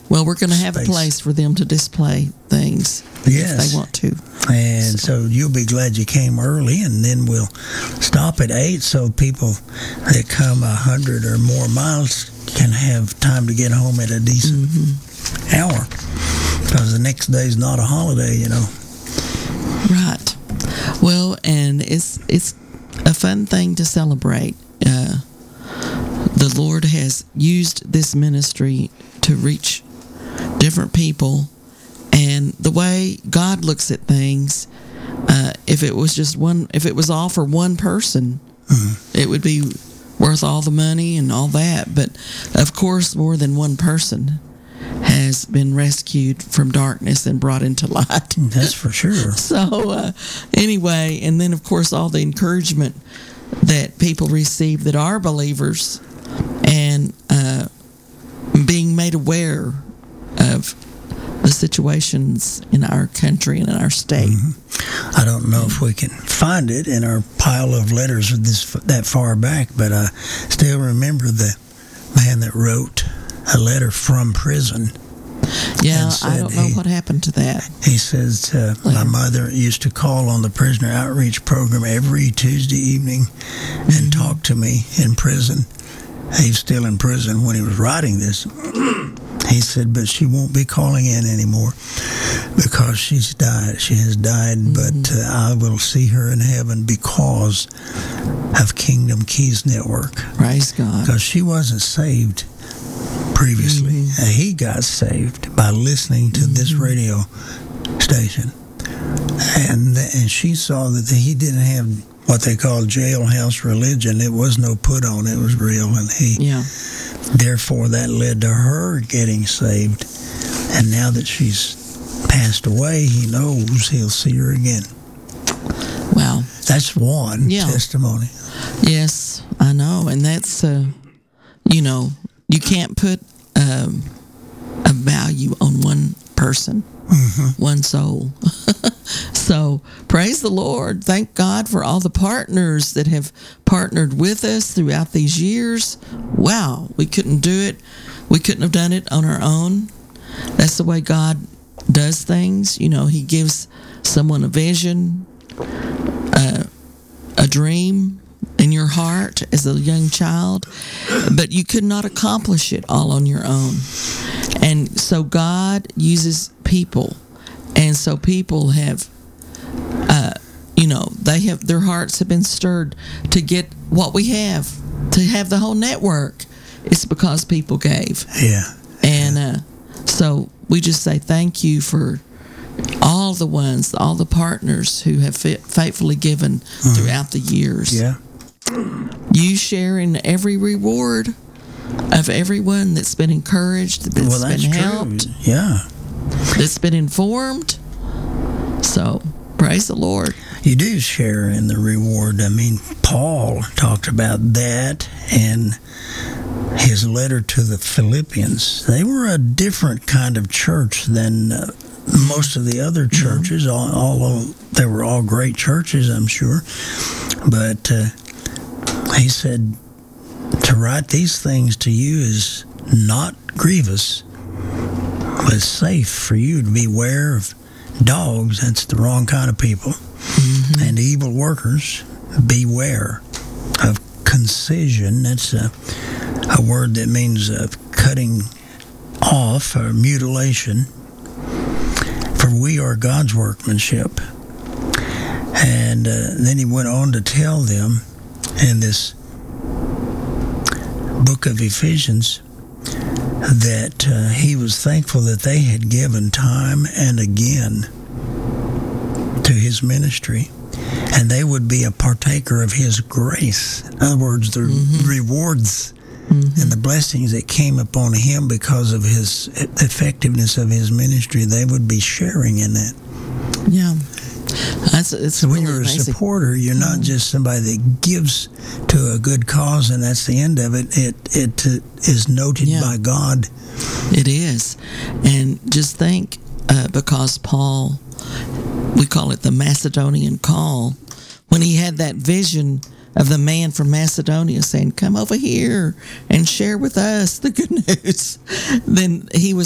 Well, we're going to have a space. place for them to display things Yes. if they want to. And so you'll be glad you came early, and then we'll stop at 8 so people that come 100 or more miles can have time to get home at a decent hour. Because the next day's not a holiday, you know. Right. Well, and it's a fun thing to celebrate. The Lord has used this ministry to reach different people, and the way God looks at things, if it was all for one person, it would be worth all the money and all that. But of course, more than one person has been rescued from darkness and brought into light. That's for sure. So anyway, and then of course all the encouragement that people receive that are believers, and being made aware of the situations in our country and in our state. I don't know if we can find it in our pile of letters that far back, but I still remember the man that wrote a letter from prison. Yeah, I don't know what happened to that. He says, my mother used to call on the prisoner outreach program every Tuesday evening and talk to me in prison. He's still in prison when he was writing this. He said, but she won't be calling in anymore because she's died. She has died, but I will see her in heaven because of Kingdom Keys Network. Praise God. Because she wasn't saved previously. He got saved by listening to this radio station. And she saw that he didn't have what they call jailhouse religion. It was no put on, it was real. And therefore that led to her getting saved. And now that she's passed away, he knows he'll see her again. Wow. That's one testimony. Yes, I know. And that's, you can't put a value on one person, one soul. So praise the Lord. Thank God for all the partners that have partnered with us throughout these years. Wow, we couldn't do it. We couldn't have done it on our own. That's the way God does things. He gives someone a vision, a dream in your heart as a young child, but you could not accomplish it all on your own. And so God uses people, and so people have, their hearts have been stirred to get what we have, to have the whole network. It's because people gave. Yeah. And so we just say thank you for all the partners who have faithfully given throughout the years. Yeah. You share in every reward of everyone that's been encouraged, that's been helped, true. Yeah, that's been informed. So praise the Lord. You do share in the reward. I mean, Paul talked about that in his letter to the Philippians. They were a different kind of church than most of the other churches, although they were all great churches, I'm sure. But he said, to write these things to you is not grievous, but it's safe for you to beware of dogs. That's the wrong kind of people. And evil workers. Beware of concision. That's a word that means cutting off or mutilation. For we are God's workmanship. And then he went on to tell them in this book of Ephesians that he was thankful that they had given time and again to his ministry, and they would be a partaker of his grace. In other words, the rewards and the blessings that came upon him because of his effectiveness of his ministry, they would be sharing in that. Yeah. It's So when really you're a amazing. supporter, you're not just somebody that gives to a good cause and that's the end of it. It is noted by God. It is. And just think, because Paul, we call it the Macedonian call, when he had that vision of the man from Macedonia saying, come over here and share with us the good news, then he was